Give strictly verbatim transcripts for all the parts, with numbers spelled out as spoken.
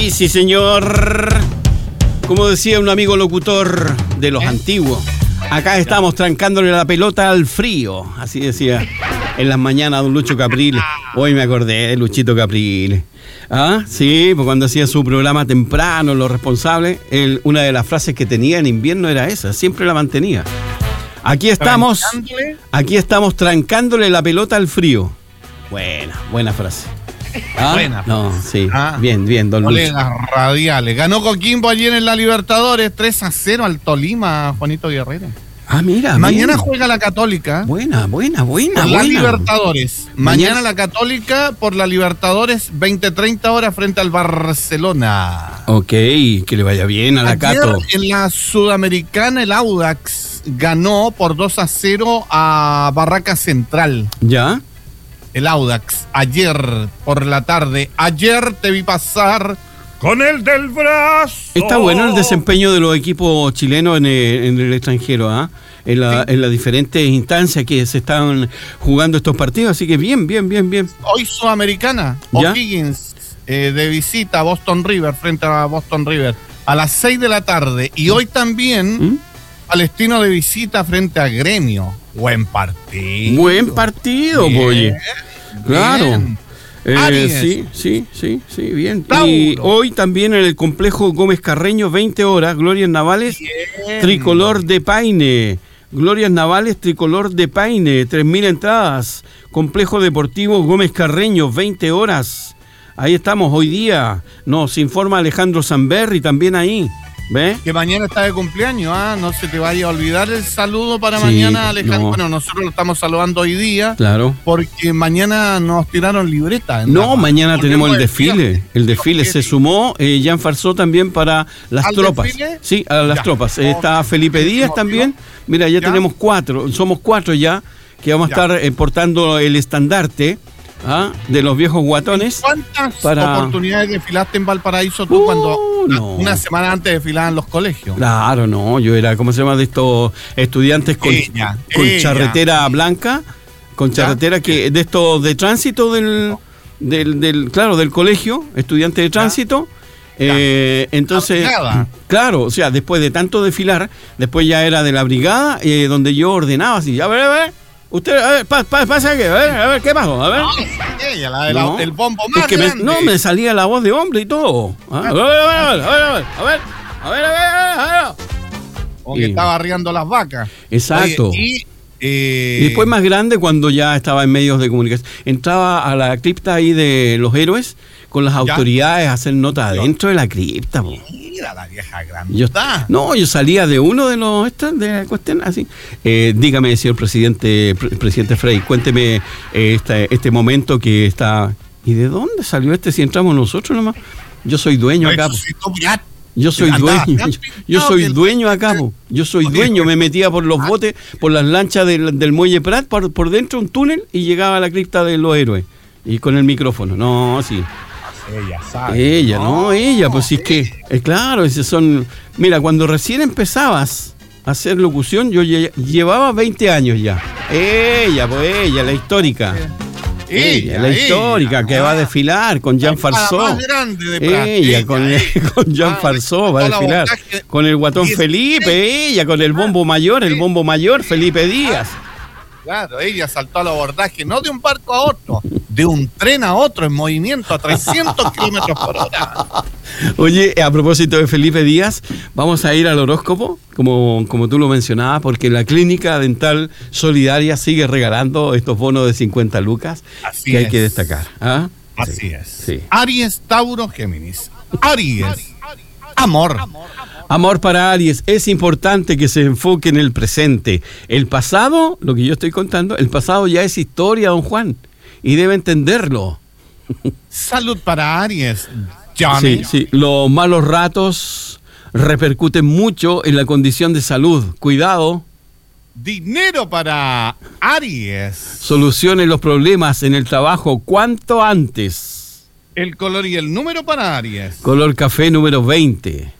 Sí, sí, señor. Como decía un amigo locutor de los ¿Eh? antiguos, acá estamos trancándole la pelota al frío. Así decía en las mañanas don Lucho Capriles. Hoy me acordé de Luchito Capriles. Ah, sí, pues cuando hacía su programa temprano, Los Responsables, él, una de las frases que tenía en invierno era esa, siempre la mantenía. Aquí estamos, aquí estamos trancándole la pelota al frío. Buena, buena frase. ¿Ah? Buena. No, sí. Ah, bien, bien, don Lucho. Radiales. Ganó Coquimbo ayer en la Libertadores tres a cero al Tolima, Juanito Guerrero. Ah, mira. Mañana bien. juega la Católica. Buena, buena, buena. Por buena. la Libertadores. Mañana, Mañana la Católica por la Libertadores, veinte treinta horas frente al Barcelona. Ok, que le vaya bien a la ayer, Cato. En la Sudamericana, el Audax ganó por dos a cero a Barraca Central. ¿Ya? El Audax, ayer por la tarde. Ayer te vi pasar con el del brazo. Está bueno el desempeño de los equipos chilenos en el, en el extranjero, ¿ah? ¿eh? En, la, sí. en las diferentes instancias que se están jugando estos partidos, así que bien, bien, bien, bien. Hoy Sudamericana, O'Higgins eh, de visita a Boston River, frente a Boston River, a las seis de la tarde. Y hoy también, ¿Mm? Palestino de visita frente a Gremio. Buen partido. Buen partido, oye. Claro. Bien. Eh, sí, sí, sí, sí, bien. Tauro. Y hoy también en el complejo Gómez Carreño, veinte horas, Glorias Navales, bien. Tricolor de Paine. Glorias Navales, Tricolor de Paine, tres mil entradas. Complejo Deportivo Gómez Carreño, veinte horas. Ahí estamos hoy día. Nos informa Alejandro Zamberri también ahí. ¿Ve? Que mañana está de cumpleaños, ¿ah? No se te vaya a olvidar el saludo para sí, mañana, Alejandro. No. Bueno, nosotros lo estamos saludando hoy día. Claro. Porque mañana nos tiraron libreta. No, la, mañana tenemos el desfile. El desfile se sumó. Eh, Jean Farsó también para las tropas. ¿Desfile? Sí, a las ya. tropas. Eh, está Felipe Díaz también. Mira, ya, ya tenemos cuatro. Somos cuatro ya que vamos ya. a estar eh, portando el estandarte. ¿Ah? De los viejos guatones. ¿Cuántas para... oportunidades desfilaste en Valparaíso tú uh, cuando no. una semana antes desfilaban los colegios? Claro, no, yo era, ¿cómo se llama? De estos estudiantes con, ella, con ella. charretera blanca, con charretera ¿Ya? que de estos de tránsito del, del, del, claro, del colegio, estudiante de tránsito. Eh, entonces, claro, o sea, después de tanto desfilar, después ya era de la brigada, eh, donde yo ordenaba así, a ver, a ver. Usted, a ver, pa, pa, pasa que, a ver, a ver, ¿qué pasó? A ver. No, ella, la de no. la, el bombo más es que me, no, me salía la voz de hombre y todo. ¿Ah? A ver, a ver, a ver, a ver, a ver, a ver, a ver, a ver. Como que estaba arriando las vacas. Exacto. Oye, y, eh... y después más grande, cuando ya estaba en medios de comunicación, entraba a la cripta ahí de los héroes con las ¿Ya? autoridades a hacer nota adentro de la cripta. Po. Mira la vieja grande. Yo, no, yo salía de uno de los estos de la cuestión así. Eh, dígame, señor presidente, pre, presidente Frey, cuénteme eh, este, este momento que está. ¿Y de dónde salió este si entramos nosotros nomás? Yo soy dueño acá. Yo soy dueño. Yo, yo soy dueño acá. Yo soy dueño. Me metía por los botes, por las lanchas del, del muelle Prat, por, por dentro un túnel y llegaba a la cripta de los héroes. Y con el micrófono. No, sí. Ella sabe. Ella, no, no ella, pues sí es que, eh, claro, esos son. Mira, cuando recién empezabas a hacer locución, yo lle- llevaba veinte años ya. Ella, pues ella, la histórica. Ella, ella la histórica ella, que ah, va a desfilar con Jean Farsó. Ella, ella, con, con Jean ah, Farsó va a desfilar. Con el guatón Felipe, ella, con el bombo mayor, el bombo mayor, Felipe Díaz. Claro, ella saltó al abordaje, no de un barco a otro, de un tren a otro en movimiento a trescientos kilómetros por hora. Oye, a propósito de Felipe Díaz, vamos a ir al horóscopo, como, como tú lo mencionabas, porque la Clínica Dental Solidaria sigue regalando estos bonos de cincuenta lucas Así que es. hay que destacar. ¿Ah? Así sí, es. Sí. Aries, Tauro, Géminis. Aries, amor. Amor para Aries, es importante que se enfoque en el presente. El pasado, lo que yo estoy contando, el pasado ya es historia, don Juan, y debe entenderlo. Salud para Aries, Johnny. Sí, sí, los malos ratos repercuten mucho en la condición de salud. Cuidado. Dinero para Aries. Solucione los problemas en el trabajo cuanto antes. El color y el número para Aries. Color café número veinte.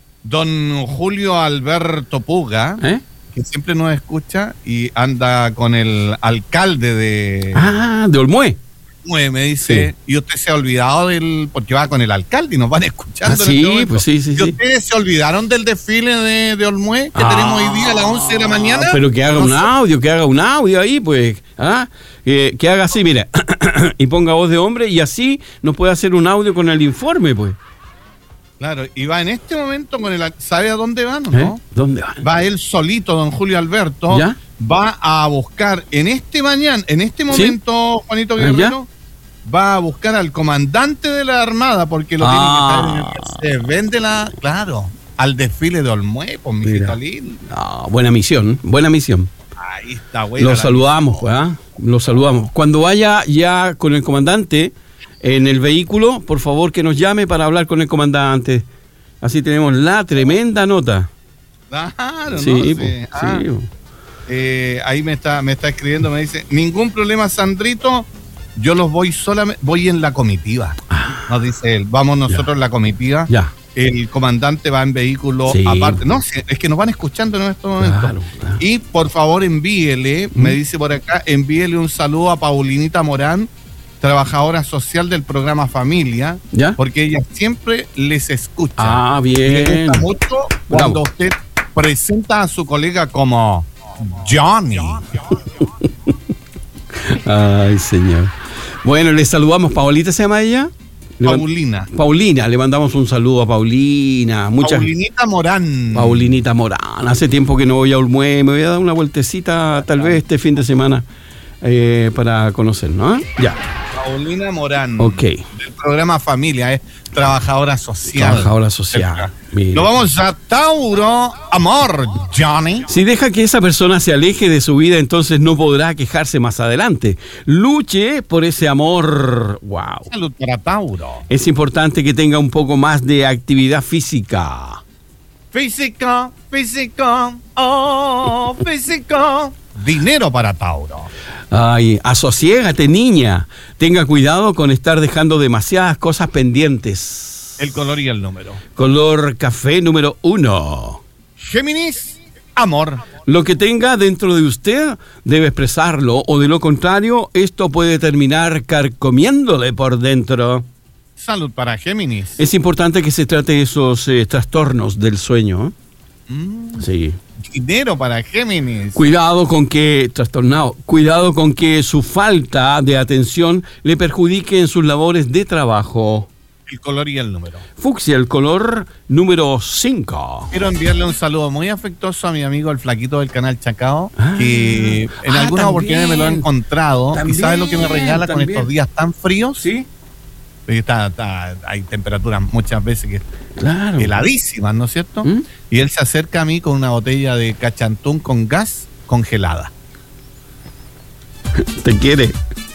Don Julio Alberto Puga, ¿Eh? que siempre nos escucha y anda con el alcalde de... Ah, de Olmué. Olmué, me dice, sí. Y usted se ha olvidado del, porque va con el alcalde y nos van escuchando. Ah, sí, en este pues sí, sí, ¿Y sí. ustedes se olvidaron del desfile de, de Olmué que ah, tenemos hoy día a las once de la mañana? Pero que haga un audio, que haga un audio ahí, pues, ¿ah? Que, que haga así, mira, y ponga voz de hombre y así nos puede hacer un audio con el informe, pues. Claro, y va en este momento con el... ¿Sabe a dónde van o no? ¿Eh? ¿Dónde van? Va él solito, don Julio Alberto. ¿Ya? Va a buscar en este mañana, en este momento, ¿sí? Juanito Guerrero, va a buscar al comandante de la Armada, porque lo ah. tiene que traer en el... Se vende la... Claro, al desfile de Olmué, pues, mi hijito lindo. No, buena misión, buena misión. Ahí está, buena. Lo saludamos, pues, ¿eh? Lo saludamos. Cuando vaya ya con el comandante... En el vehículo, por favor, que nos llame para hablar con el comandante. Así tenemos la tremenda nota. Claro, sí, no po, sé. sí, ah, eh, ahí me está, me está escribiendo, me dice, ningún problema, Sandrito, yo los voy solamente, voy en la comitiva. Ah. Nos dice él, vamos nosotros ya. en la comitiva. Ya. El comandante va en vehículo sí. aparte. No, es que nos van escuchando en estos momentos. Claro, claro. Y por favor envíele, ¿Mm? me dice por acá, envíele un saludo a Paulinita Morán, trabajadora social del programa Familia, ¿ya? Porque ella siempre les escucha. Ah, bien. Me gusta mucho cuando Bravo. usted presenta a su colega como Johnny. Ay, señor. Bueno, le saludamos. ¿Paulita se llama ella? Paulina. Paulina, le mandamos un saludo a Paulina. Muchas... Paulinita Morán. Paulinita Morán. Hace tiempo que no voy a Olmué. Me voy a dar una vueltecita tal vez este fin de semana eh, para conocer, ¿no? Ya. Paulina Morán. Ok. Del programa Familia, es trabajadora social. Trabajadora social. Lo vamos a Tauro, amor, Johnny. Si deja que esa persona se aleje de su vida, entonces no podrá quejarse más adelante. Luche por ese amor. Wow. Salud para Tauro. Es importante que tenga un poco más de actividad física. Física, física, oh, física. Dinero para Tauro. Ay, asosiégate, niña. Tenga cuidado con estar dejando demasiadas cosas pendientes. El color y el número. Color café número uno. Géminis, amor. Lo que tenga dentro de usted debe expresarlo, o de lo contrario, esto puede terminar carcomiéndole por dentro. Salud para Géminis. Es importante que se trate esos eh, trastornos del sueño. Mm. Sí. Dinero para Géminis. Cuidado con que, trastornado, cuidado con que su falta de atención le perjudique en sus labores de trabajo. El color y el número. Fucsia, el color número cinco. Quiero enviarle un saludo muy afectuoso a mi amigo el flaquito del canal Chacao, ah, que en ah, alguna también, oportunidad me lo ha encontrado. También, ¿Y sabe lo que me regala también. Con estos días tan fríos? Sí. Está, está, hay temperaturas muchas veces que claro. heladísimas, ¿no es cierto? ¿Mm? Y él se acerca a mí con una botella de cachantún con gas congelada. ¿Te quiere?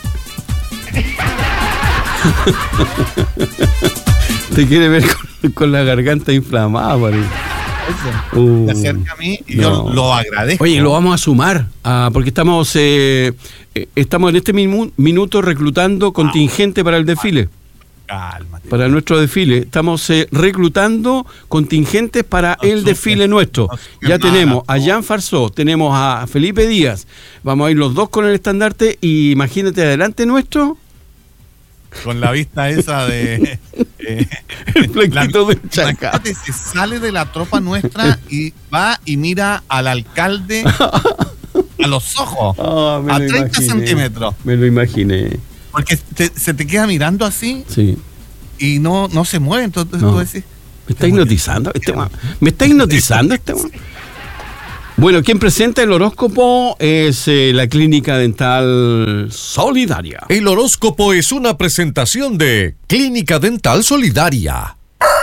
Te quiere ver con, con la garganta inflamada, parece. Uh, se acerca a mí y no. yo lo agradezco. Oye, lo vamos a sumar, uh, porque estamos eh, estamos en este mismo minuto reclutando contingente ah, para el desfile. Cálmate. Para nuestro desfile. Estamos eh, reclutando contingentes para no, el no, desfile no, nuestro. No, ya nada, tenemos a Jean Farsó, tenemos a Felipe Díaz. Vamos a ir los dos con el estandarte y imagínate adelante nuestro. Con la vista esa de... Eh, el flequito de Chaca. Se sale de la tropa nuestra y va y mira al alcalde a los ojos. Oh, a treinta imaginé, centímetros. Me lo imaginé. Porque te, se te queda mirando así. Sí. Y no, no se mueve. Entonces no. tú decís... ¿Me está hipnotizando este man? ¿Me está hipnotizando este man? Bueno, quien presenta el horóscopo es eh, la Clínica Dental Solidaria. El horóscopo es una presentación de Clínica Dental Solidaria.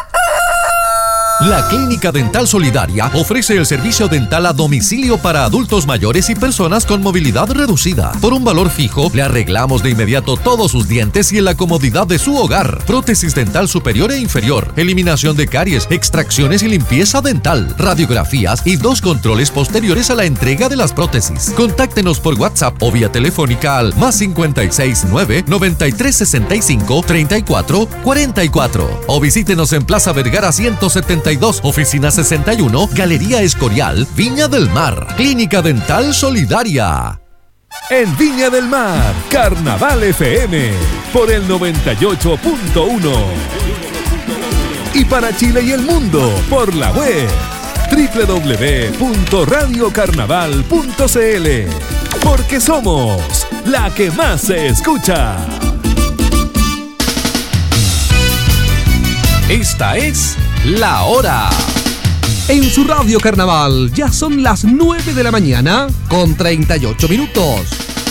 La Clínica Dental Solidaria ofrece el servicio dental a domicilio para adultos mayores y personas con movilidad reducida. Por un valor fijo, le arreglamos de inmediato todos sus dientes y en la comodidad de su hogar. Prótesis dental superior e inferior, eliminación de caries, extracciones y limpieza dental, radiografías y dos controles posteriores a la entrega de las prótesis. Contáctenos por WhatsApp o vía telefónica al más cincuenta y seis nueve, noventa y tres sesenta y cinco, treinta y cuatro cuarenta y cuatro o visítenos en Plaza Vergara ciento setenta y dos, Oficina sesenta y uno, Galería Escorial, Viña del Mar. Clínica Dental Solidaria. En Viña del Mar, Carnaval F M, por el noventa y ocho punto uno. Y para Chile y el mundo, por la web, doble u doble u doble u punto radio carnaval punto c l. Porque somos la que más se escucha. Esta es La Hora. En su radio Carnaval ya son las nueve de la mañana con treinta y ocho minutos.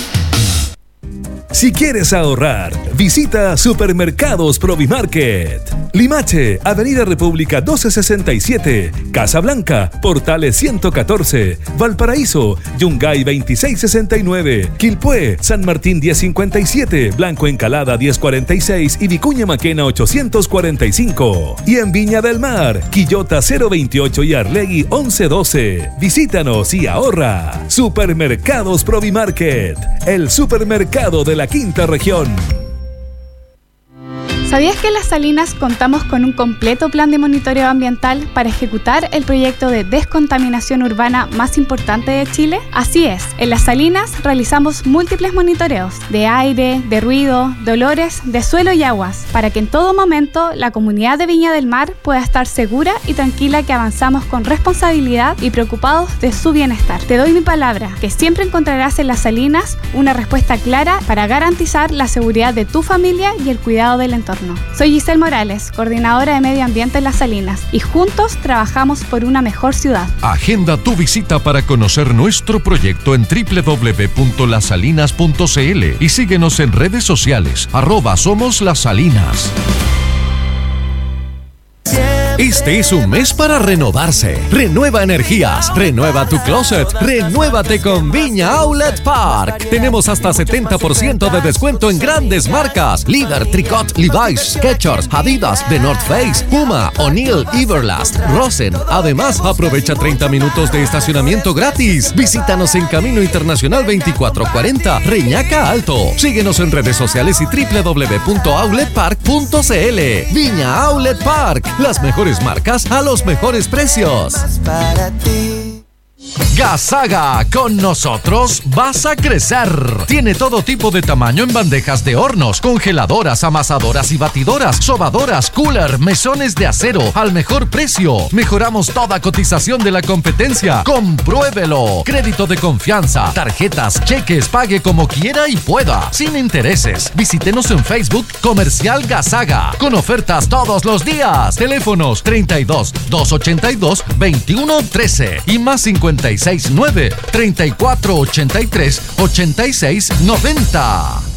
Si quieres ahorrar, visita Supermercados Provimarket. Limache, Avenida República doce sesenta y siete, Casablanca, Portales ciento catorce, Valparaíso, Yungay veintiséis sesenta y nueve, Quilpué, San Martín diez cincuenta y siete, Blanco Encalada diez cuarenta y seis y Vicuña Maquena ochocientos cuarenta y cinco. Y en Viña del Mar, Quillota cero veintiocho y Arlegui once doce. Visítanos y ahorra. Supermercados Provimarket, el supermercado de la quinta región. ¿Sabías que en Las Salinas contamos con un completo plan de monitoreo ambiental para ejecutar el proyecto de descontaminación urbana más importante de Chile? Así es, en Las Salinas realizamos múltiples monitoreos de aire, de ruido, de olores, de suelo y aguas, para que en todo momento la comunidad de Viña del Mar pueda estar segura y tranquila que avanzamos con responsabilidad y preocupados de su bienestar. Te doy mi palabra, que siempre encontrarás en Las Salinas una respuesta clara para garantizar la seguridad de tu familia y el cuidado del entorno. Soy Giselle Morales, coordinadora de Medio Ambiente en Las Salinas, y juntos trabajamos por una mejor ciudad. Agenda tu visita para conocer nuestro proyecto en doble u doble u doble u punto las salinas punto c l y síguenos en redes sociales, arroba Somos Las Salinas. Este es un mes para renovarse. Renueva energías, renueva tu closet, renuévate con Viña Outlet Park. Tenemos hasta setenta por ciento de descuento en grandes marcas: Líder, Tricot, Levi's, Skechers, Adidas, The North Face, Puma, O'Neill, Everlast, Rosen. Además, aprovecha treinta minutos de estacionamiento gratis. Visítanos en Camino Internacional veinticuatro cuarenta, Reñaca Alto. Síguenos en redes sociales y doble u doble u doble u punto outlet park punto c l. Viña Outlet Park, las mejores marcas a los mejores precios. Gasaga, con nosotros vas a crecer. Tiene todo tipo de tamaño en bandejas de hornos, congeladoras, amasadoras y batidoras, sobadoras, cooler, mesones de acero al mejor precio. Mejoramos toda cotización de la competencia. Compruébelo. Crédito de confianza, tarjetas, cheques, pague como quiera y pueda, sin intereses. Visítenos en Facebook Comercial Gasaga, con ofertas todos los días. Teléfonos treinta y dos, doscientos ochenta y dos, veintiuno trece y más cincuenta y seis nueve, treinta y cuatro ochenta y tres, ochenta y seis noventa.